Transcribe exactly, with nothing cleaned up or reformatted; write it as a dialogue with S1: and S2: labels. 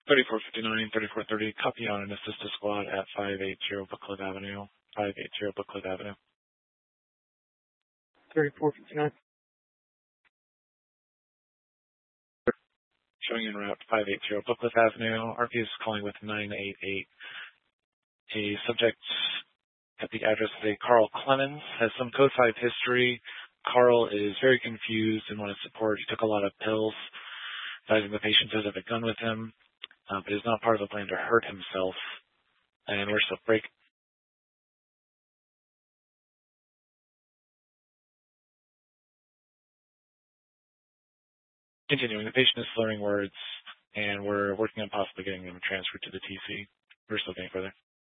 S1: thirty-four fifty-nine, thirty-four thirty, copy on an assist to squad at five eighty Booklet Avenue, five eighty Booklet Avenue.
S2: thirty-four fifty-nine.
S1: Showing in route five eighty Booklet Avenue. R P is calling with nine eight eight. A subject at the address of a Carl Clemens has some code five history. Carl is very confused and wanted support. He took a lot of pills, advising the patient does have a gun with him, uh, but is not part of the plan to hurt himself. And we're still break. Continuing, the patient is slurring words, and we're working on possibly getting him transferred to the T C. We're still getting further.